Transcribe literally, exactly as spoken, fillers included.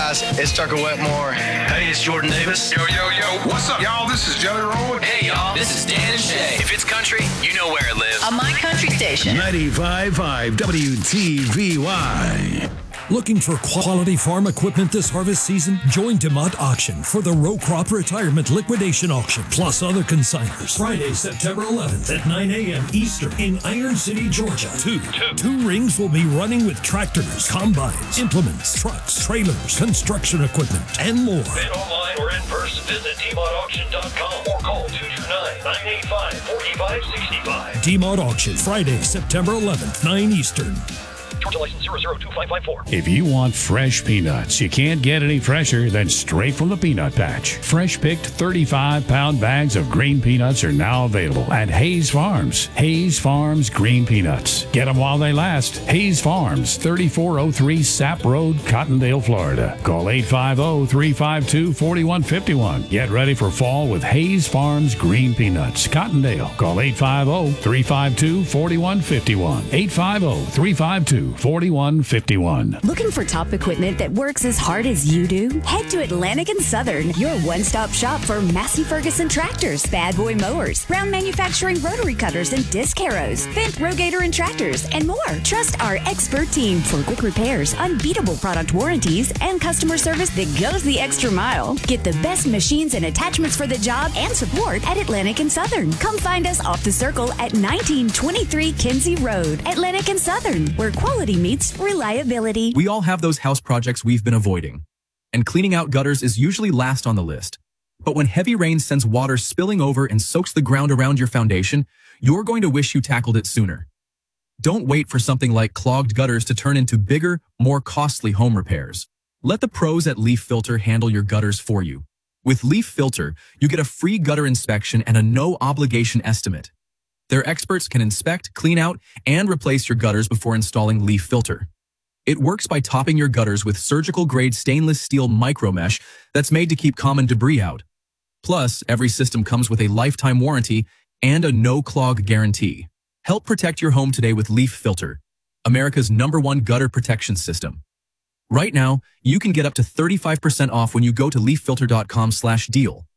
guys? It's Tucker Wetmore. Hey, it's Jordan Davis. Yo, yo, yo. What's up, y'all? This is Jelly Roll. Hey, y'all. This is Dan and Shay. If it's country, you know where it lives. On my country station. ninety-five point five W T V Y. Looking for quality farm equipment this harvest season? Join DeMott Auction for the row crop retirement liquidation auction, plus other consigners. Friday, September eleventh at nine a.m. Eastern in Iron City, Georgia. Two. Two. Two rings will be running with tractors, combines, implements, trucks, trailers, construction equipment, and more. Bid online or in person, visit D M O D auction dot com or call two two nine, nine eight five, four five six five. DeMott Auction, Friday, September eleventh, nine Eastern. Georgia license zero zero two five five four. If you want fresh peanuts, you can't get any fresher than straight from the peanut patch. Fresh picked thirty-five pound bags of green peanuts are now available at Hayes Farms. Hayes Farms Green Peanuts. Get them while they last. Hayes Farms, thirty-four oh three Sapp Road, Cottondale, Florida. Call eight five zero, three five two, four one five one. Get ready for fall with Hayes Farms Green Peanuts. Cottondale. Call eight five zero, three five two, four one five one. eight five zero, three five two, four one five one. Looking for top equipment that works as hard as you do? Head to Atlantic and Southern, your one-stop shop for Massey Ferguson tractors, Bad Boy mowers, Brown Manufacturing rotary cutters and disc harrows, Fendt Rogator and tractors, and more. Trust our expert team for quick repairs, unbeatable product warranties, and customer service that goes the extra mile. Get the best machines and attachments for the job and support at Atlantic and Southern. Come find us off the circle at nineteen twenty-three Kinsey Road. Atlantic and Southern, where quality meets reliability. We all have those house projects we've been avoiding, and cleaning out gutters is usually last on the list. But when heavy rain sends water spilling over and soaks the ground around your foundation, you're going to wish you tackled it sooner. Don't wait for something like clogged gutters to turn into bigger, more costly home repairs. Let the pros at Leaf Filter handle your gutters for you. With Leaf Filter, you get a free gutter inspection and a no-obligation estimate. Their experts can inspect, clean out, and replace your gutters before installing Leaf Filter. It works by topping your gutters with surgical-grade stainless steel micromesh that's made to keep common debris out. Plus, every system comes with a lifetime warranty and a no-clog guarantee. Help protect your home today with Leaf Filter, America's number one gutter protection system. Right now, you can get up to thirty-five percent off when you go to leaf filter dot com slash deal.